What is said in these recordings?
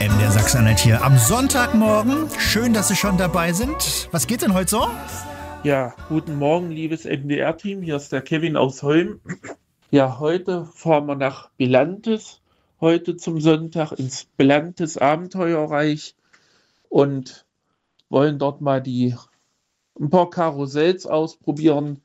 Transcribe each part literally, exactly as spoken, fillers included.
M D R Sachsen-Anhalt hier am Sonntagmorgen. Schön, dass Sie schon dabei sind. Was geht denn heute so? Ja, guten Morgen, liebes M D R-Team. Hier ist der Kevin aus Holm. Ja, heute fahren wir nach Belantes. Heute zum Sonntag ins Belantes Abenteuerreich und wollen dort mal die ein paar Karussells ausprobieren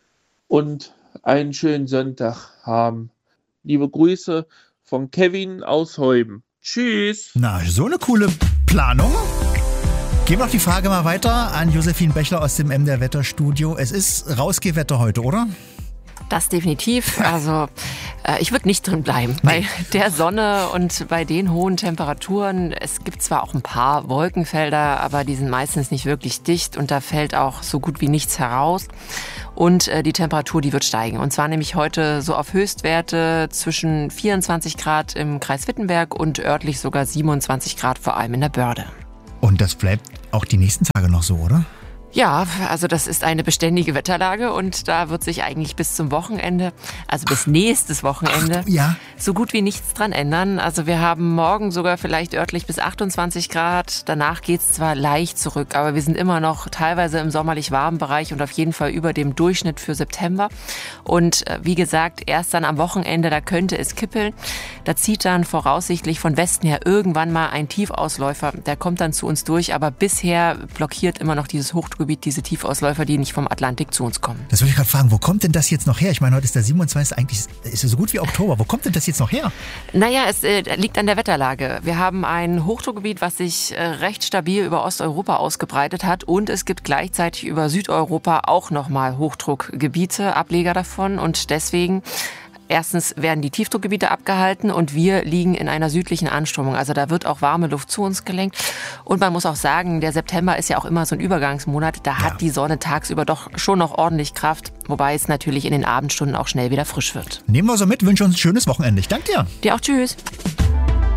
und einen schönen Sonntag haben. Liebe Grüße von Kevin aus Holm. Tschüss. Na, so eine coole Planung. Geben wir noch die Frage mal weiter an Josephine Bechler aus dem M D R Wetterstudio. Es ist Rausgehwetter heute, oder? Das definitiv. Also äh, ich würde nicht drin bleiben. Bei der Sonne und bei den hohen Temperaturen. Es gibt zwar auch ein paar Wolkenfelder, aber die sind meistens nicht wirklich dicht und da fällt auch so gut wie nichts heraus. Und äh, die Temperatur, die wird steigen. Und zwar nämlich heute so auf Höchstwerte zwischen vierundzwanzig Grad im Kreis Wittenberg und örtlich sogar siebenundzwanzig Grad, vor allem in der Börde. Und das bleibt auch die nächsten Tage noch so, oder? Ja, also das ist eine beständige Wetterlage und da wird sich eigentlich bis zum Wochenende, also bis nächstes Wochenende, Ach, ja. so gut wie nichts dran ändern. Also wir haben morgen sogar vielleicht örtlich bis achtundzwanzig Grad. Danach geht's zwar leicht zurück, aber wir sind immer noch teilweise im sommerlich warmen Bereich und auf jeden Fall über dem Durchschnitt für September. Und wie gesagt, erst dann am Wochenende, da könnte es kippeln. Da zieht dann voraussichtlich von Westen her irgendwann mal ein Tiefausläufer. Der kommt dann zu uns durch, aber bisher blockiert immer noch dieses Hochdruckgebiet diese Tiefausläufer, die nicht vom Atlantik zu uns kommen. Das wollte ich gerade fragen, wo kommt denn das jetzt noch her? Ich meine, heute ist der siebenundzwanzigste Eigentlich ist es so gut wie Oktober. Wo kommt denn das jetzt noch her? Naja, es äh, liegt an der Wetterlage. Wir haben ein Hochdruckgebiet, was sich äh, recht stabil über Osteuropa ausgebreitet hat und es gibt gleichzeitig über Südeuropa auch nochmal Hochdruckgebiete, Ableger davon und deswegen erstens werden die Tiefdruckgebiete abgehalten und wir liegen in einer südlichen Anströmung. Also da wird auch warme Luft zu uns gelenkt. Und man muss auch sagen, der September ist ja auch immer so ein Übergangsmonat. Da hat ja die Sonne tagsüber doch schon noch ordentlich Kraft. Wobei es natürlich in den Abendstunden auch schnell wieder frisch wird. Nehmen wir so mit, wünsche uns ein schönes Wochenende. Ich danke dir. Dir auch, tschüss.